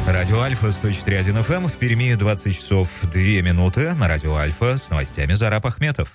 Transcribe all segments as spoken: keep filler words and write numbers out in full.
Радио Альфа сто четыре точка один эф эм. В Перми двадцать часов две минуты. На Радио Альфа с новостями Зараб Ахметов.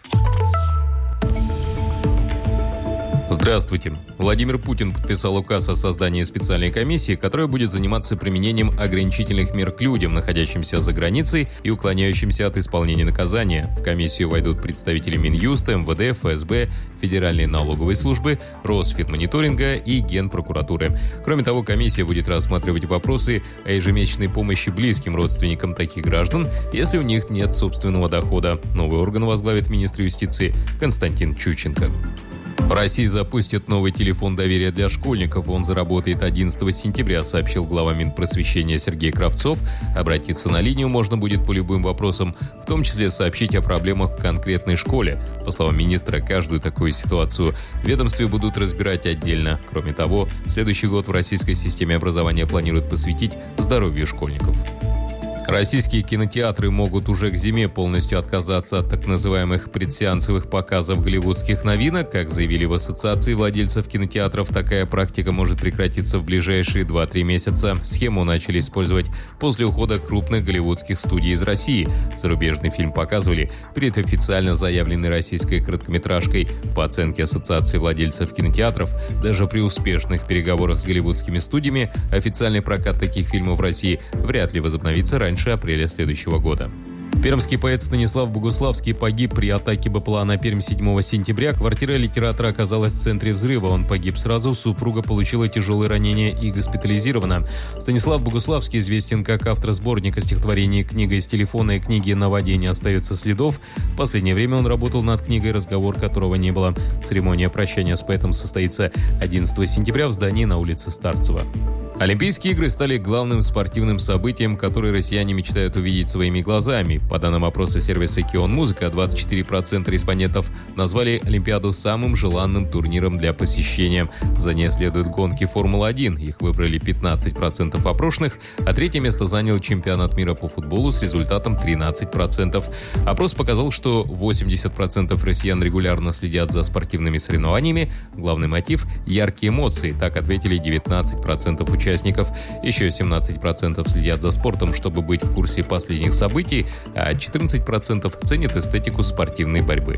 Здравствуйте. Владимир Путин подписал указ о создании специальной комиссии, которая будет заниматься применением ограничительных мер к людям, находящимся за границей и уклоняющимся от исполнения наказания. В комиссию войдут представители Минюста, эм вэ дэ, эф эс бэ, Федеральной налоговой службы, Росфинмониторинга и Генпрокуратуры. Кроме того, комиссия будет рассматривать вопросы о ежемесячной помощи близким родственникам таких граждан, если у них нет собственного дохода. Новый орган возглавит министр юстиции Константин Чученко. В России запустят новый телефон доверия для школьников. Он заработает одиннадцатого сентября, сообщил глава Минпросвещения Сергей Кравцов. Обратиться на линию можно будет по любым вопросам, в том числе сообщить о проблемах в конкретной школе. По словам министра, каждую такую ситуацию в ведомстве будут разбирать отдельно. Кроме того, следующий год в российской системе образования планируют посвятить здоровью школьников. Российские кинотеатры могут уже к зиме полностью отказаться от так называемых предсеансовых показов голливудских новинок. Как заявили в Ассоциации владельцев кинотеатров, такая практика может прекратиться в ближайшие два-три месяца. Схему начали использовать после ухода крупных голливудских студий из России. Зарубежный фильм показывали перед официально заявленной российской короткометражкой. По оценке Ассоциации владельцев кинотеатров, даже при успешных переговорах с голливудскими студиями официальный прокат таких фильмов в России вряд ли возобновится раньше раньше апреля следующего года. Пермский поэт Станислав Богуславский погиб при атаке БПЛА на Пермь седьмого сентября. Квартира литератора оказалась в центре взрыва. Он погиб сразу, супруга получила тяжелые ранения и госпитализирована. Станислав Богуславский известен как автор сборника стихотворений «Книга из телефона» и книги «На воде не остается следов». В последнее время он работал над книгой, разговор которого не было. Церемония прощания с поэтом состоится одиннадцатого сентября в здании на улице Старцева. Олимпийские игры стали главным спортивным событием, которое россияне мечтают увидеть своими глазами. По данным опроса сервиса «Кион Музыка», двадцать четыре процента респондентов назвали Олимпиаду самым желанным турниром для посещения. За ней следуют гонки Формулы один. Их выбрали пятнадцать процентов опрошенных, а третье место занял чемпионат мира по футболу с результатом тринадцать процентов. Опрос показал, что восемьдесят процентов россиян регулярно следят за спортивными соревнованиями. Главный мотив – яркие эмоции. Так ответили девятнадцать процентов участников. участников. Еще семнадцать процентов следят за спортом, чтобы быть в курсе последних событий, а четырнадцать процентов ценят эстетику спортивной борьбы.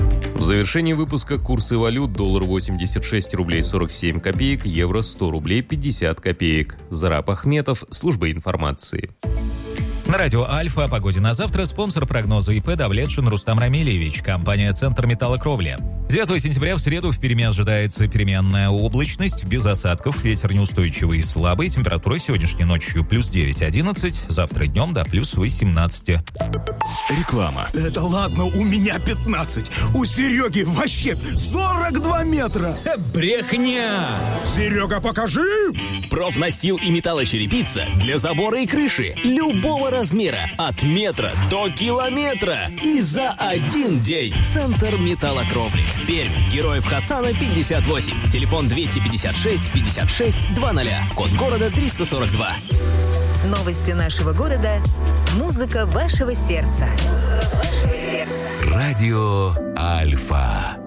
В завершении выпуска курсы валют: доллар восемьдесят шесть рублей сорок семь копеек, евро сто рублей пятьдесят копеек. Зараб Ахметов, служба информации. На радио Альфа о погоде на завтра спонсор прогноза ИП Давлетшин Рустам Рамилевич, компания «Центр металлокровли». девятого сентября в среду в Перми ожидается переменная облачность, без осадков, ветер неустойчивый и слабый, температура сегодняшней ночью плюс девять-одиннадцать, завтра днем до плюс восемнадцать. Реклама. Это ладно, у меня пятнадцать, у Сереги вообще сорок два метра. Брехня! Серега, покажи! Профнастил и металлочерепица для забора и крыши любого размера, от метра до километра. И за один день. Центр металлокровли. Пермь. Героев Хасана пятьдесят восемь. Телефон двести пятьдесят шесть пятьдесят шесть двадцать. Код города триста сорок два. Новости нашего города. Музыка вашего сердца. Музыка вашего сердца. Радио Альфа.